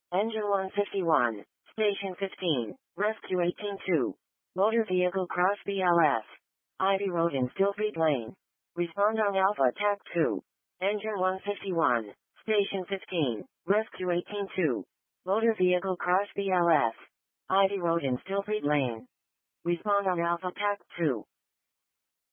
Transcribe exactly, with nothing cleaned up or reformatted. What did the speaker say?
Engine one fifty-one. Station fifteen. Rescue eighteen two. Motor Vehicle Cross B L S. Ivy Road in Stillfleet Lane. Respond on Alpha T A C two. Engine one fifty-one. Station fifteen. Rescue eighteen two. Motor Vehicle Cross B L S. Ivy Road in Stillfleet Lane. Respond on Alpha T A C two.